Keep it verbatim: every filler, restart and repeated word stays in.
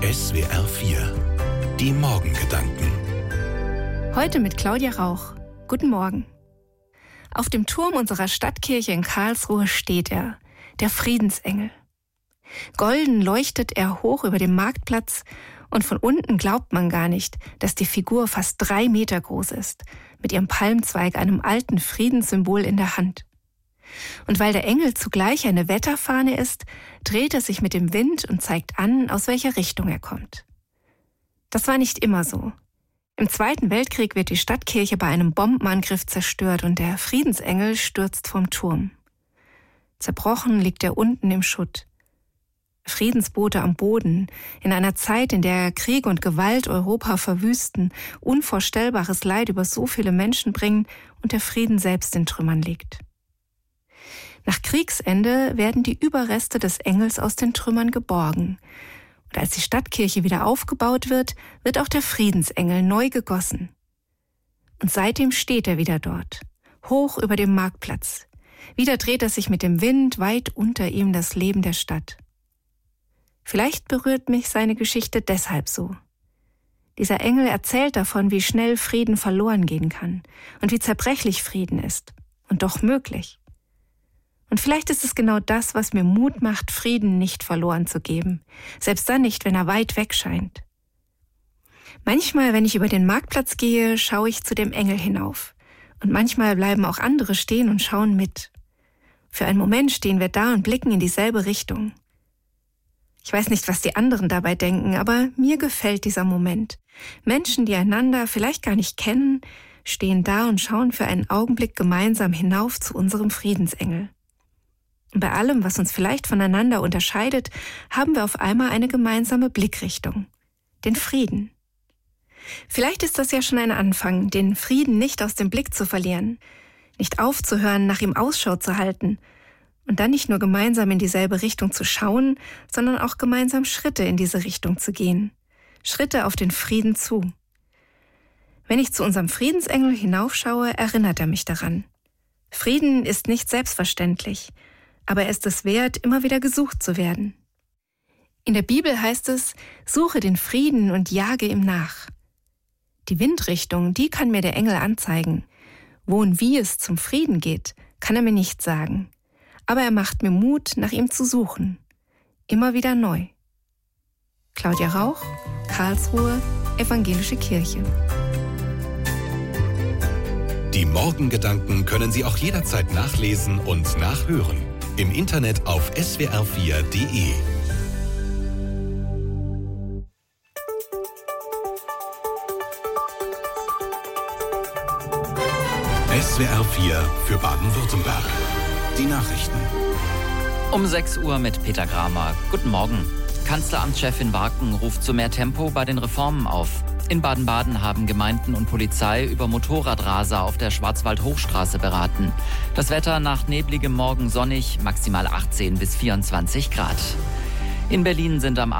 S W R vier. Die Morgengedanken. Heute mit Claudia Rauch. Guten Morgen. Auf dem Turm unserer Stadtkirche in Karlsruhe steht er, der Friedensengel. Golden leuchtet er hoch über dem Marktplatz und von unten glaubt man gar nicht, dass die Figur fast drei Meter groß ist, mit ihrem Palmzweig, einem alten Friedenssymbol in der Hand. Und weil der Engel zugleich eine Wetterfahne ist, dreht er sich mit dem Wind und zeigt an, aus welcher Richtung er kommt. Das war nicht immer so. Im Zweiten Weltkrieg wird die Stadtkirche bei einem Bombenangriff zerstört und der Friedensengel stürzt vom Turm. Zerbrochen liegt er unten im Schutt. Friedensboote am Boden, in einer Zeit, in der Krieg und Gewalt Europa verwüsten, unvorstellbares Leid über so viele Menschen bringen und der Frieden selbst in Trümmern liegt. Nach Kriegsende werden die Überreste des Engels aus den Trümmern geborgen. Und als die Stadtkirche wieder aufgebaut wird, wird auch der Friedensengel neu gegossen. Und seitdem steht er wieder dort, hoch über dem Marktplatz. Wieder dreht er sich mit dem Wind weit unter ihm das Leben der Stadt. Vielleicht berührt mich seine Geschichte deshalb so. Dieser Engel erzählt davon, wie schnell Frieden verloren gehen kann und wie zerbrechlich Frieden ist und doch möglich. Und vielleicht ist es genau das, was mir Mut macht, Frieden nicht verloren zu geben, selbst dann nicht, wenn er weit weg scheint. Manchmal, wenn ich über den Marktplatz gehe, schaue ich zu dem Engel hinauf. Und manchmal bleiben auch andere stehen und schauen mit. Für einen Moment stehen wir da und blicken in dieselbe Richtung. Ich weiß nicht, was die anderen dabei denken, aber mir gefällt dieser Moment. Menschen, die einander vielleicht gar nicht kennen, stehen da und schauen für einen Augenblick gemeinsam hinauf zu unserem Friedensengel. Und bei allem, was uns vielleicht voneinander unterscheidet, haben wir auf einmal eine gemeinsame Blickrichtung, den Frieden. Vielleicht ist das ja schon ein Anfang, den Frieden nicht aus dem Blick zu verlieren, nicht aufzuhören, nach ihm Ausschau zu halten und dann nicht nur gemeinsam in dieselbe Richtung zu schauen, sondern auch gemeinsam Schritte in diese Richtung zu gehen, Schritte auf den Frieden zu. Wenn ich zu unserem Friedensengel hinaufschaue, erinnert er mich daran. Frieden ist nicht selbstverständlich, aber er ist es wert, immer wieder gesucht zu werden. In der Bibel heißt es, suche den Frieden und jage ihm nach. Die Windrichtung, die kann mir der Engel anzeigen. Wo und wie es zum Frieden geht, kann er mir nicht sagen. Aber er macht mir Mut, nach ihm zu suchen. Immer wieder neu. Claudia Rauch, Karlsruhe, Evangelische Kirche. Die Morgengedanken können Sie auch jederzeit nachlesen und nachhören. Im Internet auf S W R vier Punkt de. S W R vier für Baden-Württemberg. Die Nachrichten. Um sechs Uhr mit Peter Gramer. Guten Morgen. Kanzleramtschefin Warken ruft zu mehr Tempo bei den Reformen auf. In Baden-Baden haben Gemeinden und Polizei über Motorradraser auf der Schwarzwald-Hochstraße beraten. Das Wetter nach nebligem Morgen sonnig, maximal achtzehn bis vierundzwanzig Grad. In Berlin sind am